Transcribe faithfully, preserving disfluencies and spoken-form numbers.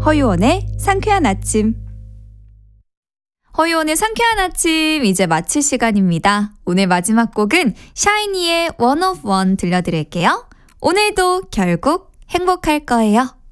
허유원의 상쾌한 아침. 허유원의 상쾌한 아침 이제 마칠 시간입니다. 오늘 마지막 곡은 샤이니의 One of One 들려드릴게요. 오늘도 결국 행복할 거예요.